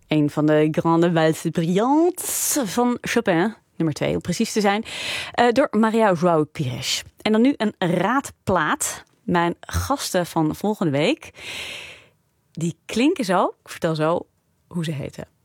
Een van de Grande Valse Brillantes van Chopin, nummer 2 om precies te zijn, door Maria João Pires. En dan nu een raadplaat. Mijn gasten van volgende week, die klinken zo. Ik vertel zo hoe ze heten.